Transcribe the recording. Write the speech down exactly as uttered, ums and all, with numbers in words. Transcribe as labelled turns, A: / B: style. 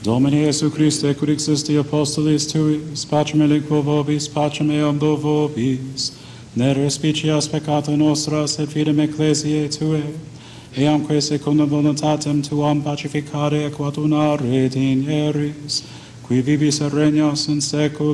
A: Domine Iesu Christe, quid existi apostolis tuis, pacem eliquo vobis, pacem eam do vobis, ne respicias peccata nostra, sed fidem ecclesiae Tuae, eamque secundum voluntatem Tuam pacificare equatunare digneris, qui vivis et regnas in saecula